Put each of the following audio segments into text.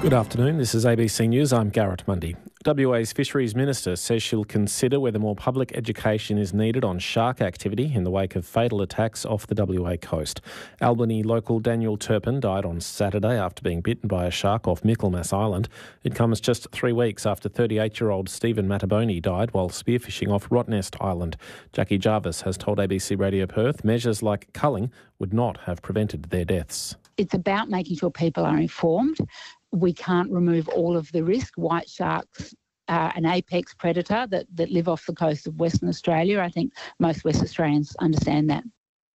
Good afternoon, this is ABC News, I'm Garrett Mundy. WA's Fisheries Minister says she'll consider whether more public education is needed on shark activity in the wake of fatal attacks off the WA coast. Albany local Daniel Turpin died on Saturday after being bitten by a shark off Michaelmas Island. It comes just 3 weeks after 38-year-old Stephen Mataboni died while spearfishing off Rottnest Island. Jackie Jarvis has told ABC Radio Perth measures like culling would not have prevented their deaths. It's about making sure people are informed. We can't remove all of the risk. White sharks are an apex predator that live off the coast of Western Australia. I think most West Australians understand that.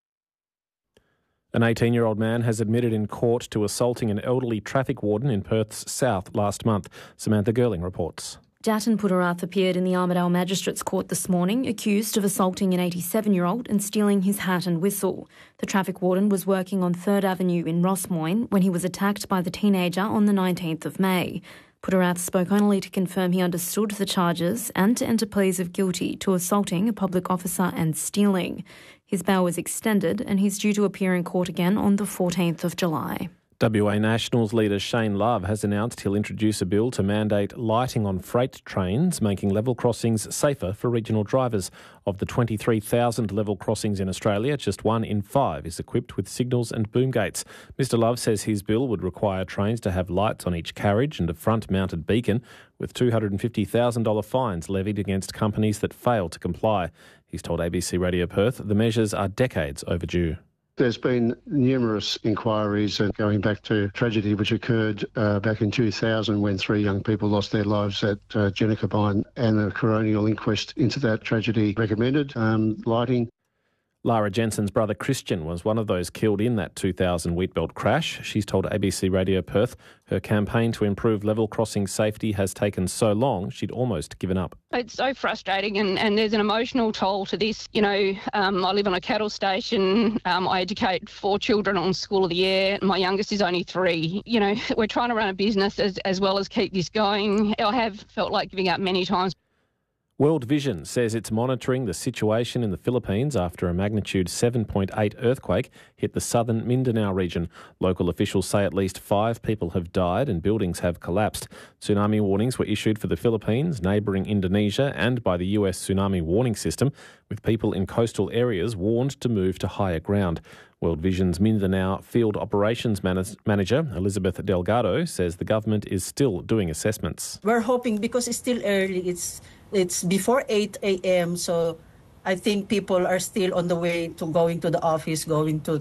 An 18-year-old man has admitted in court to assaulting an elderly traffic warden in Perth's south last month. Samantha Girling reports. Jatin Puttarath appeared in the Armidale Magistrates Court this morning, accused of assaulting an 87-year-old and stealing his hat and whistle. The traffic warden was working on 3rd Avenue in Rossmoyne when he was attacked by the teenager on the 19th of May. Puttarath spoke only to confirm he understood the charges and to enter pleas of guilty to assaulting a public officer and stealing. His bail was extended and he's due to appear in court again on the 14th of July. WA Nationals leader Shane Love has announced he'll introduce a bill to mandate lighting on freight trains, making level crossings safer for regional drivers. Of the 23,000 level crossings in Australia, just 1 in 5 is equipped with signals and boom gates. Mr Love says his bill would require trains to have lights on each carriage and a front-mounted beacon, with $250,000 fines levied against companies that fail to comply. He's told ABC Radio Perth the measures are decades overdue. There's been numerous inquiries going back to tragedy which occurred back in 2000 when 3 young people lost their lives at Genokabine, and a coronial inquest into that tragedy recommended lighting. Lara Jensen's brother Christian was one of those killed in that 2000 Wheatbelt crash. She's told ABC Radio Perth her campaign to improve level crossing safety has taken so long she'd almost given up. It's so frustrating and there's an emotional toll to this. You know, I live on a cattle station. I educate 4 children on School of the Air. My youngest is only 3. You know, we're trying to run a business as well as keep this going. I have felt like giving up many times. World Vision says it's monitoring the situation in the Philippines after a magnitude 7.8 earthquake hit the southern Mindanao region. Local officials say at least 5 people have died and buildings have collapsed. Tsunami warnings were issued for the Philippines, neighbouring Indonesia and by the US Tsunami Warning System, with people in coastal areas warned to move to higher ground. World Vision's Mindanao Field Operations Manager, Elizabeth Delgado, says the government is still doing assessments. We're hoping, because it's still early, it's before 8 a.m., so I think people are still on the way to going to the office, going to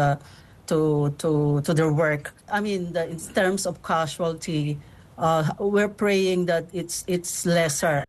their work. I mean, in terms of casualty, we're praying that it's lesser.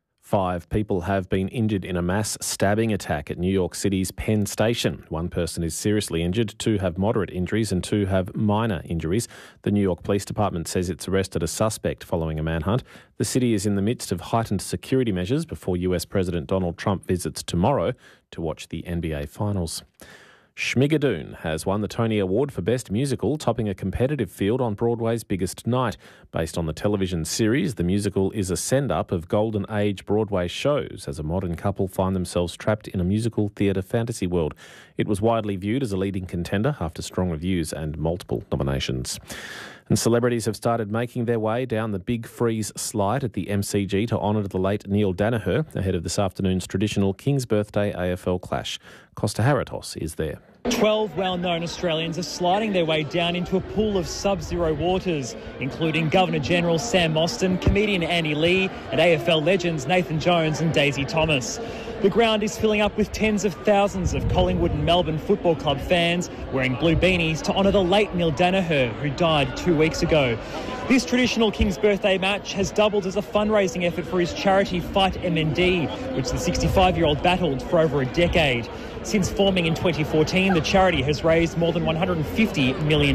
5 people have been injured in a mass stabbing attack at New York City's Penn Station. 1 person is seriously injured, 2 have moderate injuries and 2 have minor injuries. The New York Police Department says it's arrested a suspect following a manhunt. The city is in the midst of heightened security measures before US President Donald Trump visits tomorrow to watch the NBA Finals. Schmigadoon has won the Tony Award for Best Musical, topping a competitive field on Broadway's biggest night. Based on the television series, the musical is a send-up of Golden Age Broadway shows as a modern couple find themselves trapped in a musical theatre fantasy world. It was widely viewed as a leading contender after strong reviews and multiple nominations. And celebrities have started making their way down the Big Freeze slide at the MCG to honour the late Neil Danaher ahead of this afternoon's traditional King's Birthday AFL clash. Costa Haratos is there. 12 well-known Australians are sliding their way down into a pool of sub-zero waters, including Governor-General Sam Mostyn, comedian Andy Lee, and AFL legends Nathan Jones and Daisy Thomas. The ground is filling up with tens of thousands of Collingwood and Melbourne Football Club fans wearing blue beanies to honour the late Neil Danaher, who died 2 weeks ago. This traditional King's Birthday match has doubled as a fundraising effort for his charity Fight MND, which the 65-year-old battled for over a decade. Since forming in 2014, the charity has raised more than $150 million.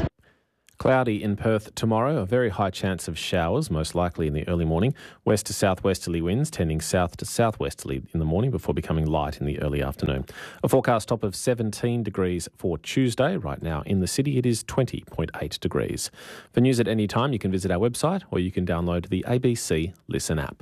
Cloudy in Perth tomorrow, a very high chance of showers, most likely in the early morning. West to southwesterly winds tending south to southwesterly in the morning before becoming light in the early afternoon. A forecast top of 17 degrees for Tuesday. Right now in the city it is 20.8 degrees. For news at any time, you can visit our website or you can download the ABC Listen app.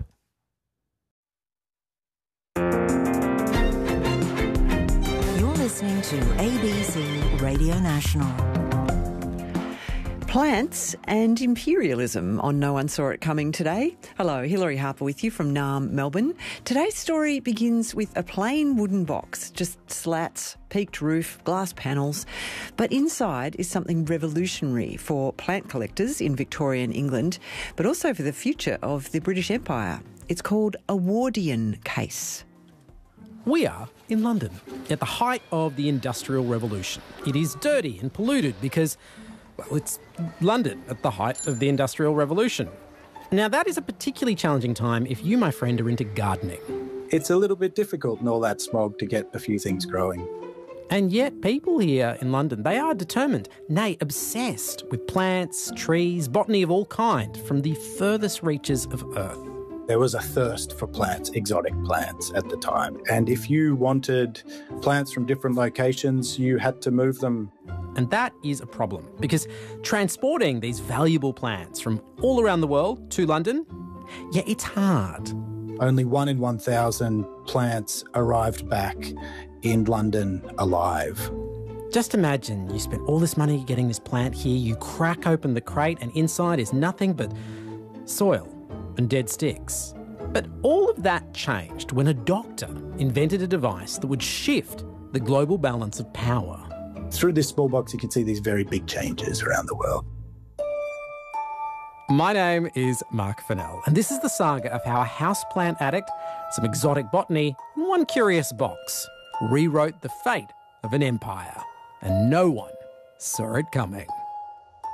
You're listening to ABC Radio National. Plants and imperialism on No One Saw It Coming today. Hello, Hilary Harper with you from NARM, Melbourne. Today's story begins with a plain wooden box, just slats, peaked roof, glass panels. But inside is something revolutionary for plant collectors in Victorian England, but also for the future of the British Empire. It's called a Wardian case. We are in London at the height of the Industrial Revolution. It is dirty and polluted because, well, it's London at the height of the Industrial Revolution. Now, that is a particularly challenging time if you, my friend, are into gardening. It's a little bit difficult in all that smog to get a few things growing. And yet people here in London, they are determined, nay, obsessed with plants, trees, botany of all kind from the furthest reaches of Earth. There was a thirst for plants, exotic plants at the time. And if you wanted plants from different locations, you had to move them. And that is a problem because transporting these valuable plants from all around the world to London, yeah, it's hard. Only 1 in 1,000 plants arrived back in London alive. Just imagine you spent all this money getting this plant here, you crack open the crate and inside is nothing but soil and dead sticks. But all of that changed when a doctor invented a device that would shift the global balance of power. Through this small box, you can see these very big changes around the world. My name is Mark Fennell, and this is the saga of how a houseplant addict, some exotic botany, and one curious box rewrote the fate of an empire. And no one saw it coming.